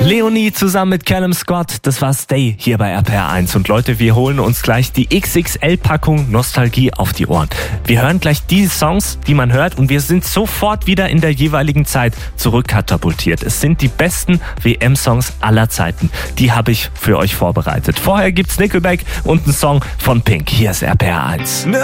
Leonie zusammen mit Callum Scott, das war Stay hier bei RPR 1. Und Leute, wir holen uns gleich die XXL-Packung Nostalgie auf die Ohren. Wir hören gleich die Songs, die man hört, und wir sind sofort wieder in der jeweiligen Zeit zurückkatapultiert. Es sind die besten WM-Songs aller Zeiten. Die habe ich für euch vorbereitet. Vorher gibt's Nickelback und einen Song von Pink. Hier ist RPR 1.